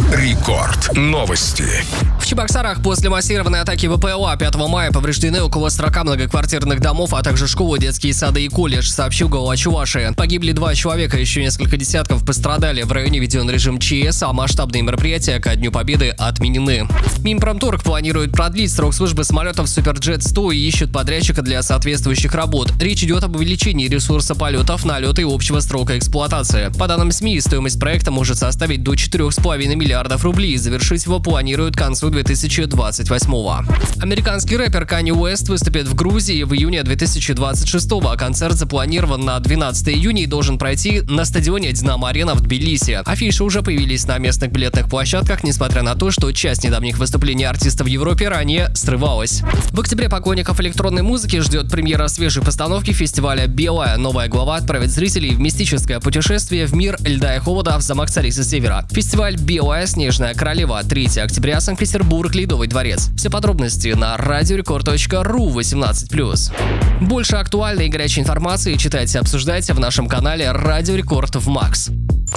Рекорд. Новости. В Чебоксарах после массированной атаки ВПЛА 5 мая повреждены около 40 многоквартирных домов, а также школы, детские сады и колледж, сообщил глава Чувашии. Погибли 2 человека, еще несколько десятков пострадали. В районе введен режим ЧС, а масштабные мероприятия ко Дню Победы отменены. Минпромторг планирует продлить срок службы самолетов Суперджет-100 и ищут подрядчика для соответствующих работ. Речь идет об увеличении ресурса полетов, налета и общего срока эксплуатации. По данным СМИ, стоимость проекта может составить до 4,5 миллиардов рублей. Завершить его планируют к концу 2028-го. Американский рэпер Канье Уэст выступит в Грузии в июне 2026-го, а концерт запланирован на 12 июня и должен пройти на стадионе «Динамо-Арена» в Тбилиси. Афиши уже появились на местных билетных площадках, несмотря на то, что часть недавних выступлений артиста в Европе ранее срывалась. В октябре поклонников электронной музыки ждет премьера свежей постановки фестиваля «Белая». Новая глава отправит зрителей в мистическое путешествие в мир льда и холода в замок Царицы Севера. Фестиваль «Белая. Снежная королева». 3 октября. Санкт-Петербург. Ледовый дворец. Все подробности на radiorecord.ru 18+. Больше актуальной и горячей информации читайте и обсуждайте в нашем канале Радио Рекорд в Макс.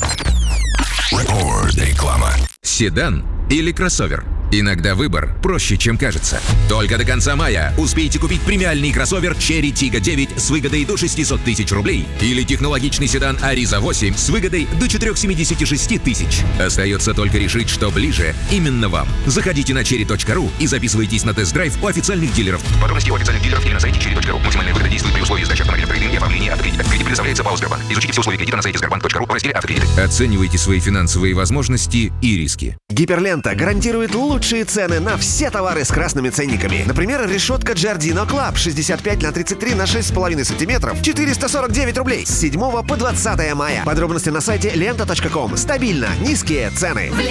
Реклама. Седан или кроссовер? Иногда выбор проще, чем кажется. Только до конца мая успейте купить премиальный кроссовер Cherry Tiggo 9 с выгодой до 600 тысяч рублей или технологичный седан Ariza 8 с выгодой до 476 тысяч. Остается только решить, что ближе именно вам. Заходите на cherry.ru и записывайтесь на тест-драйв у официальных дилеров. Подробности у официальных дилеров или на сайте cherry.ru. Максимальная выгода действует при условии сдачи автомобиля в кредит и оформления автокредита. Кредит предоставляется ПАО «Сбербанк». Изучите все условия кредита на сайте sberbank.ru в разделе «Автокредиты». Оценивайте свои финансовые возможности и риски. Гиперлента гарантирует лучшие цены на все товары с красными ценниками. Например, решетка Giardino Club 65×33 на 6,5 сантиметров 449 рублей с 7 по 20 мая. Подробности на сайте lenta.com. Стабильно низкие цены.